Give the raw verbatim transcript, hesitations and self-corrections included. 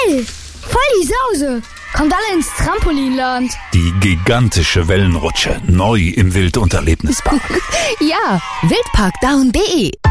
Geil! Voll die Sause! Kommt alle ins Trampolinland. Die gigantische Wellenrutsche, neu im Wildunterlebnispark. Ja, wildpark down punkt de